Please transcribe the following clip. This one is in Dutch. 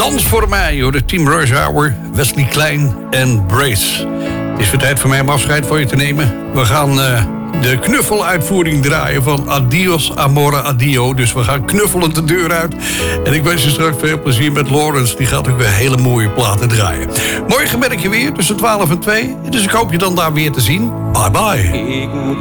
Dans voor mij, hoor. De Team Rush Hour, Wesley Klein en Brace. Het is weer tijd voor mij om afscheid voor je te nemen. We gaan de knuffeluitvoering draaien van Adios Amore Adio. Dus we gaan knuffelend de deur uit. En ik wens je straks veel plezier met Lawrence. Die gaat ook weer hele mooie platen draaien. Morgen ben ik je weer tussen 12 en 2. Dus ik hoop je dan daar weer te zien. Bye bye. Ik moet